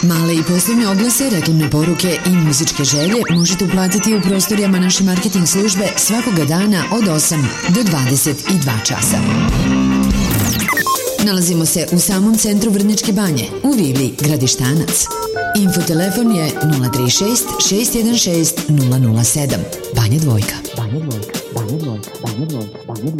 Male i poslovne oglase, reklamne poruke i muzičke želje možete uplatiti u prostorijama naše marketing službe svakoga dana od 8 do 22 časa. Nalazimo se u samom centru Vrnjačke Banje, u vili Gradištanac. Infotelefon je 036 616 007. Banja Dvojka.